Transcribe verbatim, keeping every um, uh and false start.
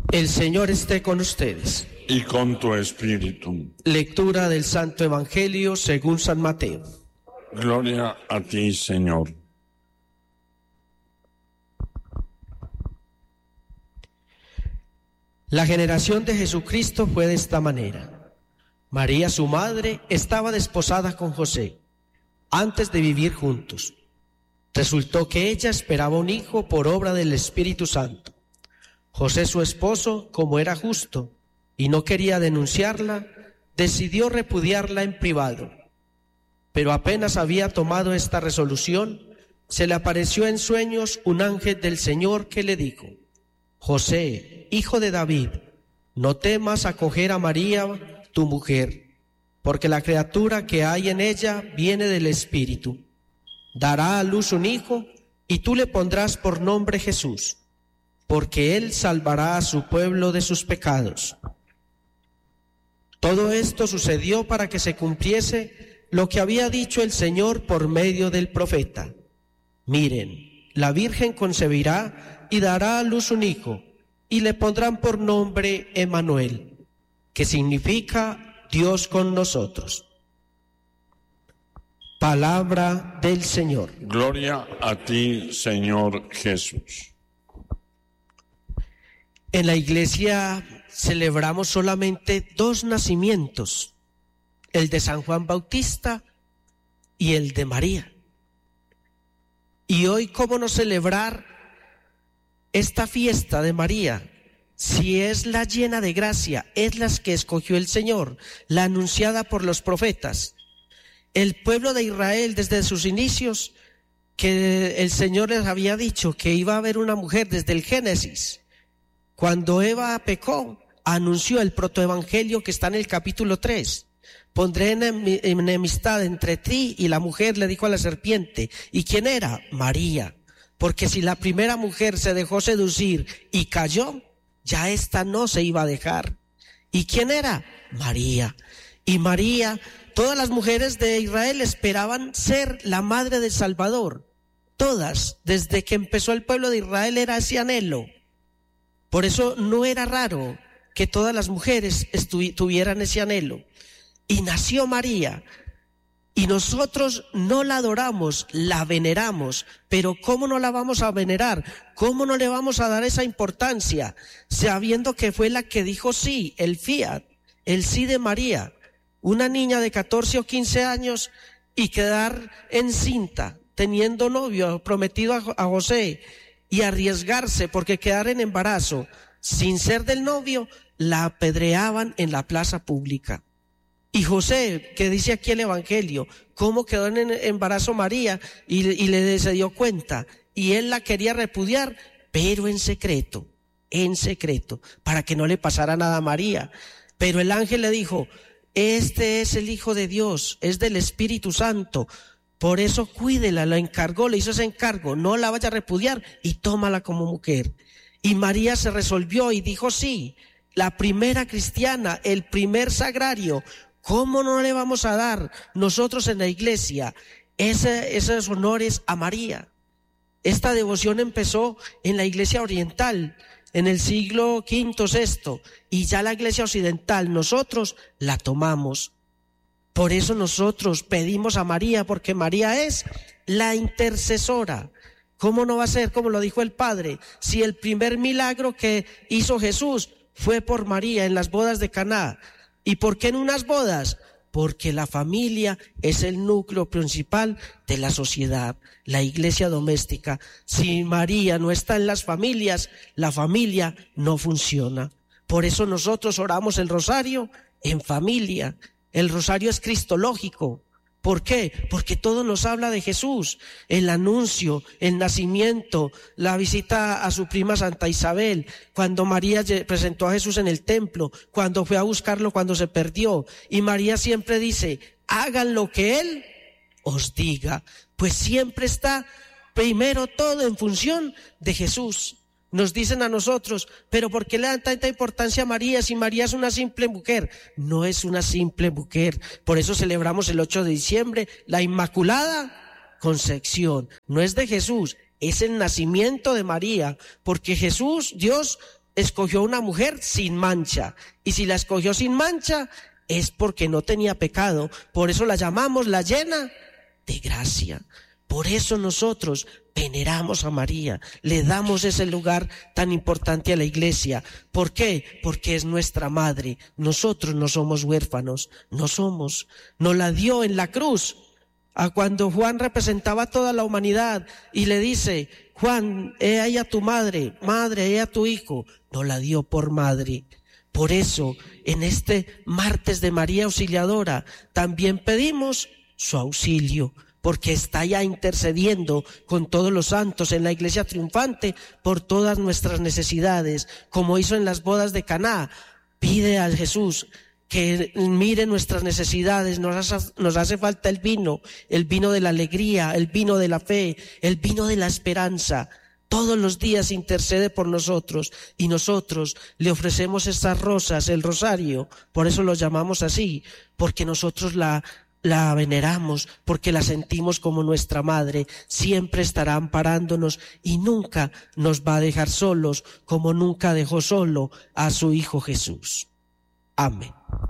El Señor esté con ustedes. Y con tu espíritu. Lectura del Santo Evangelio según San Mateo. Gloria a ti, Señor. La generación de Jesucristo fue de esta manera. María, su madre, estaba desposada con José, antes de vivir juntos. Resultó que ella esperaba un hijo por obra del Espíritu Santo. José, su esposo, como era justo y no quería denunciarla, decidió repudiarla en privado. Pero apenas había tomado esta resolución, se le apareció en sueños un ángel del Señor que le dijo: José, hijo de David, no temas acoger a María, tu mujer, porque la criatura que hay en ella viene del Espíritu. Dará a luz un hijo, y tú le pondrás por nombre Jesús, porque él salvará a su pueblo de sus pecados. Todo esto sucedió para que se cumpliese lo que había dicho el Señor por medio del profeta. Miren, la Virgen concebirá y dará a luz un hijo, y le pondrán por nombre Emmanuel, que significa Dios con nosotros. Palabra del Señor. Gloria a ti, Señor Jesús. En la iglesia celebramos solamente dos nacimientos, el de San Juan Bautista y el de María. Y hoy, ¿cómo no celebrar esta fiesta de María? Si es la llena de gracia, es la que escogió el Señor, la anunciada por los profetas. El pueblo de Israel, desde sus inicios, que el Señor les había dicho que iba a haber una mujer desde el Génesis. Cuando Eva pecó, anunció el protoevangelio que está en el capítulo tres. Pondré enemistad entre ti y la mujer, le dijo a la serpiente. ¿Y quién era? María. Porque si la primera mujer se dejó seducir y cayó, ya esta no se iba a dejar. ¿Y quién era? María. Y María, todas las mujeres de Israel esperaban ser la madre del Salvador. Todas, desde que empezó el pueblo de Israel, era ese anhelo. Por eso no era raro que todas las mujeres estu- tuvieran ese anhelo. Y nació María. Y nosotros no la adoramos, la veneramos. Pero ¿cómo no la vamos a venerar? ¿Cómo no le vamos a dar esa importancia? Sabiendo que fue la que dijo sí, el fiat, el sí de María. Una niña de catorce o quince años y quedar encinta, teniendo novio, prometido a, a José, y arriesgarse porque quedar en embarazo sin ser del novio, la apedreaban en la plaza pública. Y José, que dice aquí el Evangelio, cómo quedó en embarazo María y, y le se dio cuenta, y él la quería repudiar, pero en secreto, en secreto, para que no le pasara nada a María. Pero el ángel le dijo: este es el Hijo de Dios, es del Espíritu Santo, por eso cuídela, la encargó, le hizo ese encargo, no la vaya a repudiar y tómala como mujer. Y María se resolvió y dijo sí, la primera cristiana, el primer sagrario. ¿Cómo no le vamos a dar nosotros en la iglesia ese, esos honores a María? Esta devoción empezó en la iglesia oriental, en el siglo quinto, sexto, y ya la iglesia occidental, nosotros la tomamos. Por eso nosotros pedimos a María, porque María es la intercesora. ¿Cómo no va a ser, como lo dijo el Padre, si el primer milagro que hizo Jesús fue por María en las bodas de Caná? ¿Y por qué en unas bodas? Porque la familia es el núcleo principal de la sociedad, la iglesia doméstica. Si María no está en las familias, la familia no funciona. Por eso nosotros oramos el rosario en familia. El rosario es cristológico. ¿Por qué? Porque todo nos habla de Jesús, el anuncio, el nacimiento, la visita a su prima Santa Isabel, cuando María presentó a Jesús en el templo, cuando fue a buscarlo, cuando se perdió. Y María siempre dice: hagan lo que Él os diga. Pues siempre está primero todo en función de Jesús. Nos dicen a nosotros: pero ¿por qué le dan tanta importancia a María si María es una simple mujer? No es una simple mujer. Por eso celebramos el ocho de diciembre la Inmaculada Concepción. No es de Jesús, es el nacimiento de María, porque Jesús, Dios, escogió una mujer sin mancha. Y si la escogió sin mancha, es porque no tenía pecado. Por eso la llamamos la llena de gracia. Por eso nosotros veneramos a María, le damos ese lugar tan importante a la iglesia. ¿Por qué? Porque es nuestra madre. Nosotros no somos huérfanos, no somos. Nos la dio en la cruz. A cuando Juan representaba a toda la humanidad y le dice, Juan, he ahí a tu madre, madre, he a tu hijo, nos la dio por madre. Por eso, en este martes de María Auxiliadora, también pedimos su auxilio, porque está ya intercediendo con todos los santos en la iglesia triunfante por todas nuestras necesidades, como hizo en las bodas de Caná. Pide a Jesús que mire nuestras necesidades. Nos hace, nos hace falta el vino, el vino de la alegría, el vino de la fe, el vino de la esperanza. Todos los días intercede por nosotros y nosotros le ofrecemos estas rosas, el rosario. Por eso lo llamamos así, porque nosotros la La veneramos, porque la sentimos como nuestra madre. Siempre estará amparándonos y nunca nos va a dejar solos, como nunca dejó solo a su Hijo Jesús. Amén.